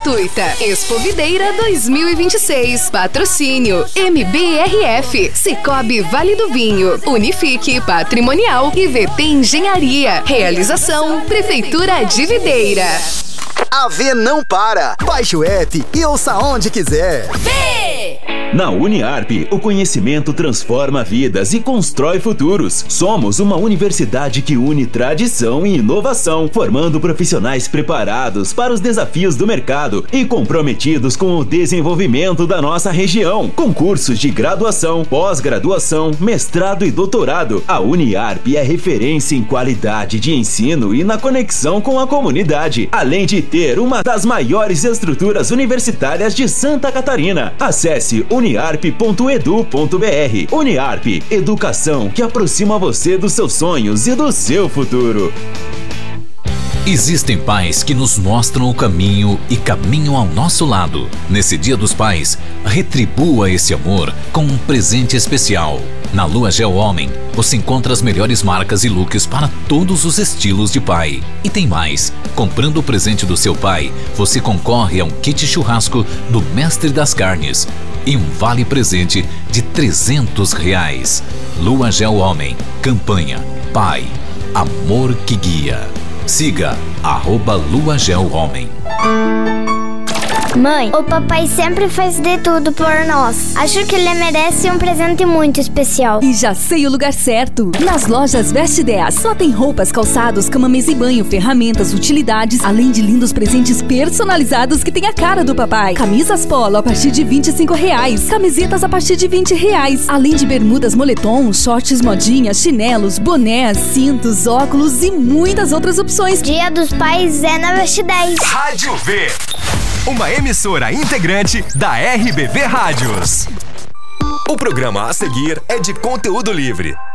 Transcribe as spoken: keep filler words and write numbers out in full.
gratuita. Expo Videira dois mil e vinte e seis. Patrocínio M B R F, Cicobi Vale do Vinho, Unifique Patrimonial e V T Engenharia. Realização Prefeitura de Videira. A V não para. Baixe o app e ouça onde quiser. V! Na Uniarp, o conhecimento transforma vidas e constrói futuros. Somos uma universidade que une tradição e inovação, formando profissionais preparados para os desafios do mercado e comprometidos com o desenvolvimento da nossa região. Com cursos de graduação, pós-graduação, mestrado e doutorado, a Uniarp é referência em qualidade de ensino e na conexão com a comunidade, além de ter uma das maiores estruturas universitárias de Santa Catarina. Acesse uniarp ponto edu ponto br. Uniarp, educação que aproxima você dos seus sonhos e do seu futuro. Existem pais que nos mostram o caminho e caminham ao nosso lado. Nesse Dia dos Pais, retribua esse amor com um presente especial. Na Lua Gel Homem, você encontra as melhores marcas e looks para todos os estilos de pai. E tem mais, comprando o presente do seu pai, você concorre a um kit churrasco do Mestre das Carnes e um vale presente de trezentos reais. Lua Gel Homem, campanha Pai, amor que guia. Siga arroba Lua Gel Homem. Mãe, o papai sempre faz de tudo por nós. Acho que ele merece um presente muito especial. E já sei o lugar certo. Nas lojas Veste dez. Só tem roupas, calçados, cama, mesa e banho, ferramentas, utilidades, além de lindos presentes personalizados que tem a cara do papai. Camisas polo a partir de vinte e cinco reais. Camisetas a partir de vinte reais. Além de bermudas, moletom, shorts, modinha, chinelos, bonés, cintos, óculos e muitas outras opções. Dia dos Pais é na Veste dez. Rádio V, uma emissora integrante da R B V Rádios. O programa a seguir é de conteúdo livre.